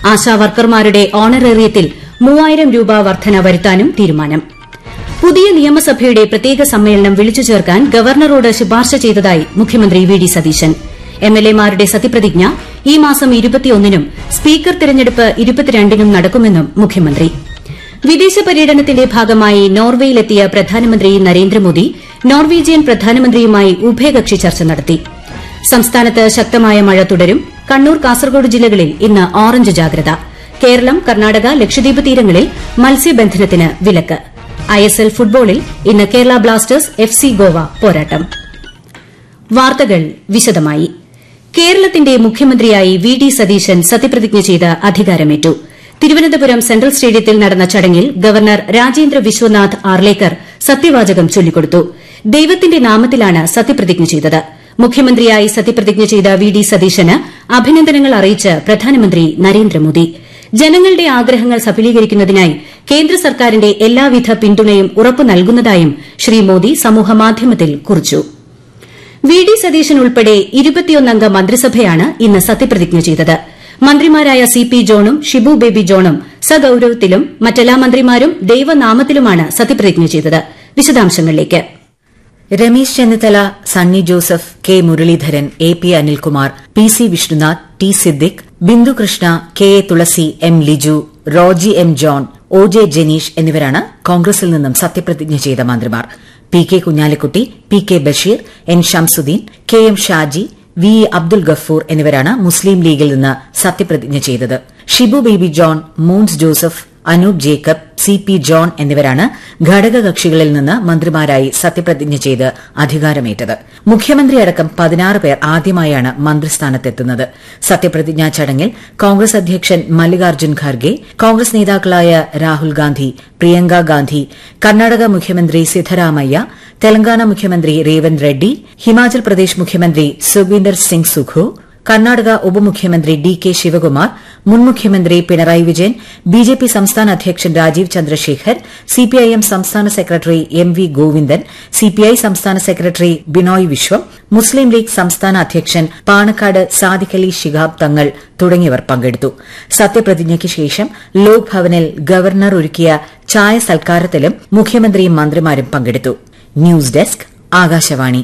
ആശാവർക്കർമാരുടെ ഓണറേറിയത്തിൽ 3000 രൂപ വർധന വരുത്താനും തീരുമാനം. പുതിയ നിയമസഭയുടെ പ്രത്യേക സമ്മേളനം വിളിച്ചു ചേർക്കാൻ ഗവർണറോട് ശുപാർശ ചെയ്തതായി മുഖ്യമന്ത്രി വി ഡി സതീശൻ. എംഎൽഎമാരുടെ സത്യപ്രതിജ്ഞ ഈ മാസം 21-നും സ്പീക്കർ തെരഞ്ഞെടുപ്പ് 22-നും നടക്കുമെന്നും മുഖ്യമന്ത്രി. വിദേശ പര്യടനത്തിന്റെ ഭാഗമായി നോർവേയിലെത്തിയ പ്രധാനമന്ത്രി നരേന്ദ്രമോദി നോർവീജിയൻ പ്രധാനമന്ത്രിയുമായി ഉഭയകക്ഷി ചർച്ച നടത്തി. സംസ്ഥാനത്ത് ശക്തമായ മഴ തുടരും. കണ്ണൂർ, കാസർഗോഡ് ജില്ലകളിൽ ഇന്ന് ഓറഞ്ച് ജാഗ്രത. കേരളം, കർണാടക, ലക്ഷദ്വീപ് തീരങ്ങളിൽ മത്സ്യബന്ധനത്തിന് വിലക്ക്. ഐഎസ്എൽ ഫുട്ബോളിൽ ഇന്ന് കേരള ബ്ലാസ്റ്റേഴ്സ് FC ഗോവ പോരാട്ടം. വാർത്തകൾ വിശദമായി. കേരളത്തിന്റെ മുഖ്യമന്ത്രിയായി വി ഡി സതീശൻ സത്യപ്രതിജ്ഞ ചെയ്ത് അധികാരമേറ്റു. തിരുവനന്തപുരം സെൻട്രൽ സ്റ്റേഡിയത്തിൽ നടന്ന ചടങ്ങിൽ ഗവർണർ രാജേന്ദ്ര വിശ്വനാഥ് ആർലേക്കർ സത്യവാചകം ചൊല്ലിക്കൊടുത്തു. ദൈവത്തിന്റെ നാമത്തിലാണ് സത്യപ്രതിജ്ഞ ചെയ്തത്. മുഖ്യമന്ത്രിയായി സത്യപ്രതിജ്ഞ ചെയ്ത വി ഡി സതീശന് അഭിനന്ദനങ്ങൾ അറിയിച്ച് പ്രധാനമന്ത്രി നരേന്ദ്രമോദി. ജനങ്ങളുടെ ആഗ്രഹങ്ങൾ സഫലീകരിക്കുന്നതിനായി കേന്ദ്ര സർക്കാരിന്റെ എല്ലാവിധ പിന്തുണയും ഉറപ്പു നൽകുന്നതായും ശ്രീ മോദി സമൂഹമാധ്യമത്തിൽ കുറിച്ചു. വി ഡി സതീശൻ ഉൾപ്പെടെ 21-അംഗ മന്ത്രിസഭയാണ് ഇന്ന് സത്യപ്രതിജ്ഞ ചെയ്തത്. മന്ത്രിമാരായ CP ജോണും ഷിബു ബേബി ജോണും സഗൌരവത്തിലും മറ്റെല്ലാ മന്ത്രിമാരും ദൈവനാമത്തിലുമാണ് സത്യപ്രതിജ്ഞ ചെയ്തത്. വിശദാംശങ്ങളിലേക്ക്. Ramesh Chennithala, Sunny Joseph, K Muraleedharan, AP Anilkumar, PC Vishnunath, T Siddique, Bindu Krishna, KA തുളസി, M Liju, Roji M John, OJ Janeesh എന്നിവരാണ് കോൺഗ്രസിൽ നിന്നും സത്യപ്രതിജ്ഞ ചെയ്ത മന്ത്രിമാർ. PK Kunhalikutty, PK Basheer, N Shamsuddin, KM Shaji, VE Abdul Gafoor എന്നിവരാണ് മുസ്ലിം ലീഗിൽ നിന്ന് സത്യപ്രതിജ്ഞ ചെയ്തത്. Shibu baby John, moons Joseph, Anoop Jacob, CP John എന്നിവരാണ് ഘടകകക്ഷികളിൽ നിന്ന് മന്ത്രിമാരായി സത്യപ്രതിജ്ഞ ചെയ്ത് അധികാരമേറ്റത്. മുഖ്യമന്ത്രിയടക്കം 16 പേർ ആദ്യമായാണ് മന്ത്രിസ്ഥാനത്തെത്തുന്നത്. സത്യപ്രതിജ്ഞാ ചടങ്ങിൽ കോൺഗ്രസ് അധ്യക്ഷൻ മല്ലികാർജ്ജുൻ ഖാർഗെ, കോൺഗ്രസ് നേതാക്കളായ രാഹുൽ ഗാന്ധി, പ്രിയങ്ക ഗാന്ധി, കർണാടക മുഖ്യമന്ത്രി സിദ്ധരാമയ്യ, തെലങ്കാന മുഖ്യമന്ത്രി രേവന്ത് റെഡ്ഡി, ഹിമാചൽ പ്രദേശ് മുഖ്യമന്ത്രി സുഖ്വീന്ദർ സിംഗ് സുഖു, കർണാടക ഉപമുഖ്യമന്ത്രി DK ശിവകുമാർ, മുൻ മുഖ്യമന്ത്രി പിണറായി വിജയൻ, BJP സംസ്ഥാന അധ്യക്ഷൻ രാജീവ് ചന്ദ്രശേഖർ, CPIM സംസ്ഥാന സെക്രട്ടറി MV ഗോവിന്ദൻ, CPI സംസ്ഥാന സെക്രട്ടറി ബിനോയ് വിശ്വം, മുസ്ലിം ലീഗ് സംസ്ഥാന അധ്യക്ഷൻ പാണക്കാട് സാദിഖ് അലി ശിഹാബ് തങ്ങൾ തുടങ്ങിയവർ പങ്കെടുത്തു. സത്യപ്രതിജ്ഞയ്ക്ക് ശേഷം ലോക് ഭവനിൽ ഗവർണർ ഒരുക്കിയ ചായ സൽക്കാരത്തിലും മുഖ്യമന്ത്രിയും മന്ത്രിമാരും പങ്കെടുത്തു. News desk, Akashvani.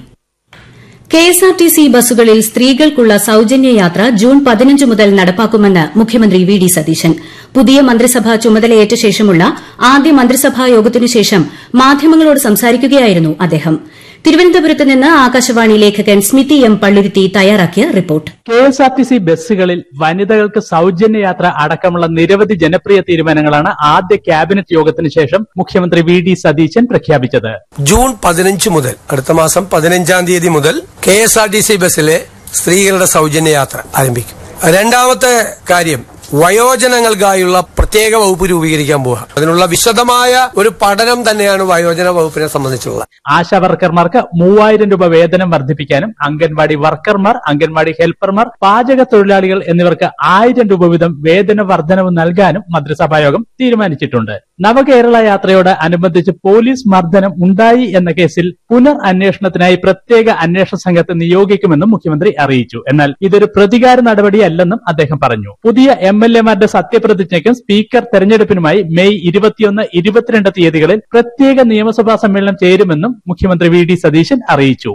KSRTC ബസ്സുകളിൽ സ്ത്രീകൾക്കുള്ള സൌജന്യ യാത്ര ജൂൺ 15 മുതൽ നടപ്പാക്കുമെന്ന് മുഖ്യമന്ത്രി വി ഡി സതീശൻ. പുതിയ മന്ത്രിസഭ ചുമതലയേറ്റ ശേഷമുള്ള ആദ്യ മന്ത്രിസഭാ യോഗത്തിനുശേഷം മാധ്യമങ്ങളോട് സംസാരിക്കുകയായിരുന്നു അദ്ദേഹം. തിരുവനന്തപുരത്ത് നിന്ന് ആകാശവാണി ലേഖകൻ സ്മിതി M പള്ളുരുത്തി തയ്യാറാക്കിയ റിപ്പോർട്ട്. KSRTC ബസ്സുകളിൽ വനിതകൾക്ക് സൌജന്യ യാത്ര അടക്കമുള്ള നിരവധി ജനപ്രിയ തീരുമാനങ്ങളാണ് ആദ്യ ക്യാബിനറ്റ് യോഗത്തിന് ശേഷം മുഖ്യമന്ത്രി വി ഡി സതീശൻ പ്രഖ്യാപിച്ചത്. ജൂൺ 15 മുതൽ അടുത്ത മാസം 15-ാം തീയതി മുതൽ KSRTC ബസ്സിലെ സ്ത്രീകളുടെ സൌജന്യ യാത്ര ആരംഭിക്കും. രണ്ടാമത്തെ കാര്യം, വയോജനങ്ങൾക്കായുള്ള പ്രത്യേക വകുപ്പ് രൂപീകരിക്കാൻ പോവുക. അതിനുള്ള വിശദമായ ഒരു പഠനം തന്നെയാണ് വയോജന വകുപ്പിനെ സംബന്ധിച്ചുള്ളത്. ആശാവർക്കർമാർക്ക് 3000 രൂപ വേതനം വർദ്ധിപ്പിക്കാനും അംഗൻവാടി വർക്കർമാർ, അംഗൻവാടി ഹെൽപ്പർമാർ, പാചക തൊഴിലാളികൾ എന്നിവർക്ക് 1000 രൂപ വീതം വേതന വർധനവ് നൽകാനും മന്ത്രിസഭായോഗം തീരുമാനിച്ചിട്ടുണ്ട്. നവകേരള യാത്രയോട് അനുബന്ധിച്ച് പോലീസ് മർദ്ദനം ഉണ്ടായി എന്ന കേസിൽ പുനർ അന്വേഷണത്തിനായി പ്രത്യേക അന്വേഷണ സംഘത്തെ നിയോഗിക്കുമെന്നും മുഖ്യമന്ത്രി അറിയിച്ചു. എന്നാൽ ഇതൊരു പ്രതികാര നടപടിയല്ലെന്നും അദ്ദേഹം പറഞ്ഞു. പുതിയ MLA-മാരുടെ സത്യപ്രതിജ്ഞയ്ക്കും സ്പീക്കർ തെരഞ്ഞെടുപ്പിനുമായി മെയ് 21, 22 തീയതികളിൽ പ്രത്യേക നിയമസഭാ സമ്മേളനം ചേരുമെന്നും മുഖ്യമന്ത്രി വി ഡി സതീശൻ അറിയിച്ചു.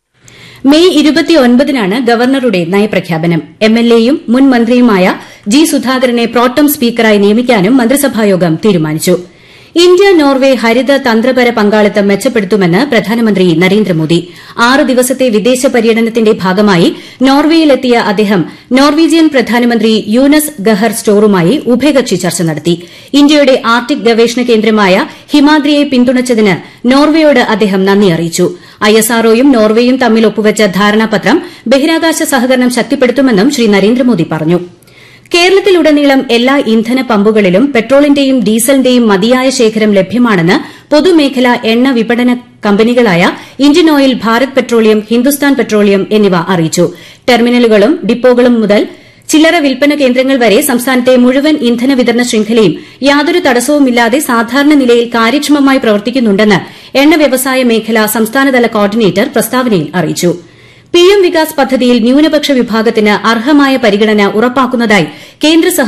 മെയ് 29-നാണ് ഗവർണറുടെ നയപ്രഖ്യാപനം. MLA-യും മുൻ മന്ത്രിയുമായ G സുധാകരനെ പ്രോട്ടം സ്പീക്കറായി നിയമിക്കാനും മന്ത്രിസഭായോഗം തീരുമാനിച്ചു. ഇന്ത്യ നോർവെ ഹരിത തന്ത്രപര പങ്കാളിത്തം മെച്ചപ്പെടുത്തുമെന്ന് പ്രധാനമന്ത്രി നരേന്ദ്രമോദി. 6 ദിവസത്തെ വിദേശ പര്യടനത്തിന്റെ ഭാഗമായി നോർവേയിലെത്തിയ അദ്ദേഹം നോർവീജിയൻ പ്രധാനമന്ത്രി യൂനസ് ഗഹർ സ്റ്റോറുമായി ഉഭയകക്ഷി ചർച്ച നടത്തി. ഇന്ത്യയുടെ ആർട്ടിക് ഗവേഷണ കേന്ദ്രമായ ഹിമാദ്രിയെ പിന്തുണച്ചതിന് നോർവേയോട് അദ്ദേഹം നന്ദി അറിയിച്ചു. ISROയും നോർവേയും തമ്മിൽ ഒപ്പുവച്ച ധാരണാപത്രം ബഹിരാകാശ സഹകരണം ശക്തിപ്പെടുത്തുമെന്നും ശ്രീ നരേന്ദ്രമോദി പറഞ്ഞു. കേരളത്തിലുടനീളം എല്ലാ ഇന്ധന പമ്പുകളിലും പെട്രോളിന്റെയും ഡീസലിന്റെയും മതിയായ ശേഖരം ലഭ്യമാണെന്ന് പൊതുമേഖലാ എണ്ണ വിപണന കമ്പനികളായ Indian oil, Bharat petroleum, Hindustan petroleum എന്നിവ അറിയിച്ചു. ടെർമിനലുകളും ഡിപ്പോകളും മുതൽ ചില്ലറ വിൽപ്പന കേന്ദ്രങ്ങൾ വരെ സംസ്ഥാനത്തെ മുഴുവൻ ഇന്ധന വിതരണ ശൃംഖലയും യാതൊരു തടസ്സവുമില്ലാതെ സാധാരണ നിലയിൽ കാര്യക്ഷമമായി പ്രവർത്തിക്കുന്നുണ്ടെന്ന് എണ്ണ വ്യവസായ മേഖല സംസ്ഥാനതല കോർഡിനേറ്റർ പ്രസ്താവനയിൽ അറിയിച്ചു. PM വികാസ് പദ്ധതിയിൽ ന്യൂനപക്ഷ വിഭാഗത്തിന് അർഹമായ പരിഗണന ഉറപ്പാക്കുന്നതായി കേന്ദ്ര